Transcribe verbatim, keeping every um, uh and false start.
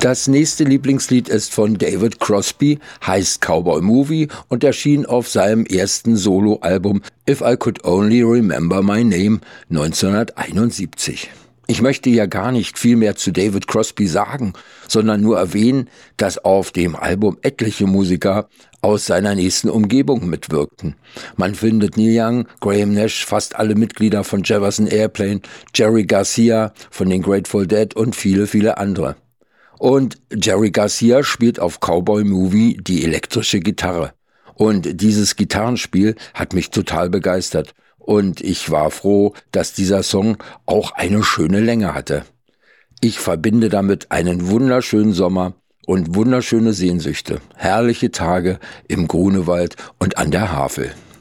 Das nächste Lieblingslied ist von David Crosby, heißt Cowboy Movie und erschien auf seinem ersten Soloalbum If I Could Only Remember My Name neunzehnhunderteinundsiebzig. Ich möchte ja gar nicht viel mehr zu David Crosby sagen, sondern nur erwähnen, dass auf dem Album etliche Musiker aus seiner nächsten Umgebung mitwirkten. Man findet Neil Young, Graham Nash, fast alle Mitglieder von Jefferson Airplane, Jerry Garcia von den Grateful Dead und viele, viele andere. Und Jerry Garcia spielt auf Cowboy Movie die elektrische Gitarre. Und dieses Gitarrenspiel hat mich total begeistert. Und ich war froh, dass dieser Song auch eine schöne Länge hatte. Ich verbinde damit einen wunderschönen Sommer und wunderschöne Sehnsüchte. Herrliche Tage im Grunewald und an der Havel.